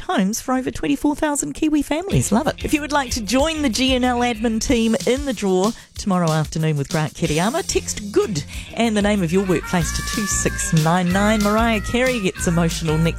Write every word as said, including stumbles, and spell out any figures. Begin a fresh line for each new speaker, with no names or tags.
homes for over twenty-four thousand Kiwi families. Love it. If you would like to join the G N L admin team in the draw tomorrow afternoon with Grant Kiriyama, text GOOD and the name of your workplace to two six nine nine. Mariah Carey gets emotional next